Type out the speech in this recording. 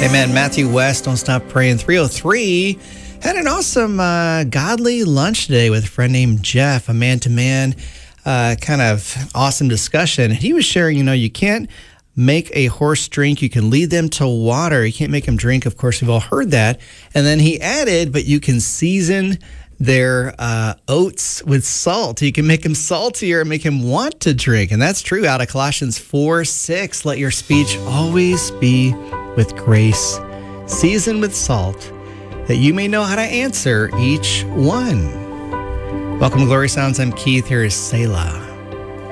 Amen. Matthew West, Don't Stop Praying. 303 had an awesome godly lunch today with a friend named Jeff, a man-to-man kind of awesome discussion. He was sharing, you can't make a horse drink. You can lead them to water. You can't make them drink. Of course, we've all heard that. And then he added, but you can season their oats with salt. You can make them saltier and make him want to drink. And that's true out of Colossians 4:6. Let your speech always be with grace, seasoned with salt, that you may know how to answer each one. Welcome to Glory Sounds. I'm Keith. Here is Selah.